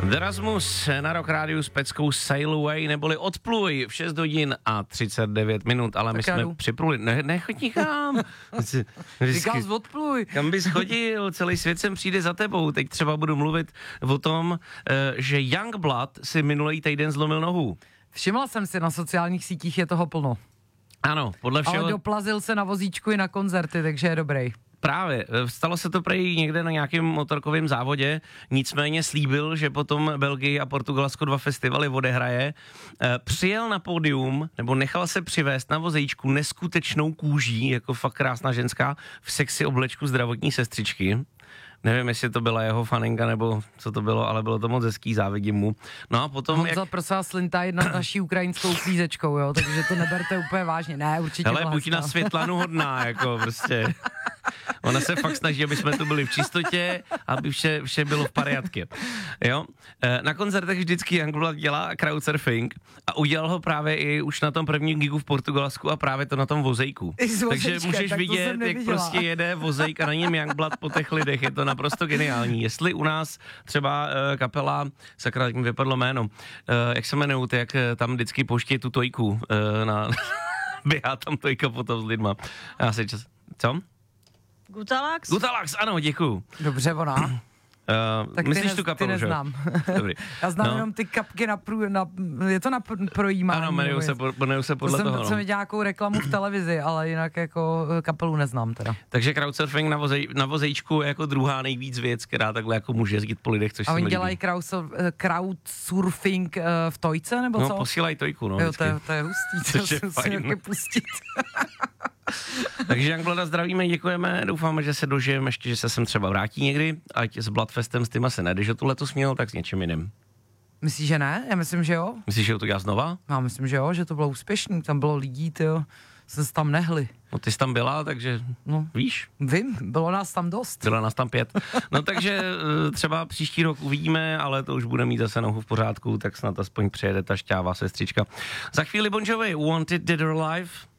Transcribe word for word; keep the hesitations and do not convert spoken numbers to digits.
Erasmus na Rock Rádiu s peckou Sail Away, neboli Odpluj v šest hodin a třicet devět minut, ale tak my jsme připluli. Ne, nechoď nikam. Říkal jsi Odpluj. Kam bys chodil, celý svět sem přijde za tebou. Teď třeba budu mluvit o tom, že Youngblood si minulý týden zlomil nohu. Všimla jsem si, na sociálních sítích je toho plno. Ano, podle všeho. Ale doplazil se na vozíčku i na koncerty, takže je dobrý. Právě, stalo se to prej někde na nějakém motorkovém závodě, nicméně slíbil, že potom Belgii a Portugalsko dva festivaly odehraje. E, přijel na pódium, nebo nechal se přivést na vozejčku neskutečnou kůží, jako fakt krásná ženská, v sexy oblečku zdravotní sestřičky. Nevím, jestli to byla jeho faninka, nebo co to bylo, ale bylo to moc hezký, závidím mu. No a potom... Honza, jak... prosím vás, slintá jedna naší ukrajinskou klízečkou, jo, takže to neberte úplně vážně. Ne, určitě. Hele, buď na Světlanu hodná, jako prostě... Ona se fakt snaží, aby jsme tu byli v čistotě, aby vše, vše bylo v pariatě. Jo? Na koncertech vždycky Youngblood dělá crowdsurfing a udělal ho právě i už na tom prvním gigu v Portugalsku a právě to na tom vozejku. Takže můžeš tak vidět, jak prostě jede vozejk a na něm Youngblood po těch lidech. Je to naprosto geniální. Jestli u nás třeba uh, kapela, sakra, jak mi vypadlo jméno, uh, jak se jmenují, jak tam vždycky pouští tu tojku, uh, na běhá tam tojka potom s lidma. Já se čas... Co? Gutalax? Gutalax, ano, děkuju. Dobře, ona. Uh, tak myslíš ty tu kapelu, že? Neznám. Dobrý. Já znám no. jenom ty kapky na, prů, na je to na projímání. Ano, jmenují se, jmenují se podle to toho. Jsem, no. jsem viděl nějakou reklamu v televizi, ale jinak jako kapelu neznám teda. Takže crowdsurfing na, vozej, na vozejčku je jako druhá nejvíc věc, která takhle jako může jezdit po lidech, což a se mi oni dělají crowdsurfing uh, v tojce, nebo no, co? No, posílají tojku, no. Jo, to, je, to je hustý, to se musím pustit. Takže Youngblooda zdravíme, děkujeme, doufáme, že se dožijeme ještě, že se sem třeba vrátí někdy, ať s Bloodfestem s týma se ne, že tu letos měl, tak s něčím jiným. Myslíš, že ne? Já myslím, že jo. Myslíš, že ho to dělá znova? Já myslím, že jo, že to bylo úspěšný, tam bylo lidí, tyjo, jsem se tam nehli. No ty jsi tam byla, takže no. Víš? Vím, bylo nás tam dost. Bylo nás tam pět. No takže třeba příští rok uvidíme, ale to už bude mít zase nohu v pořádku, tak snad aspoň přijede ta šťává sestřička. Za chvíli Bon Jovi, Wanted Dead or Alive.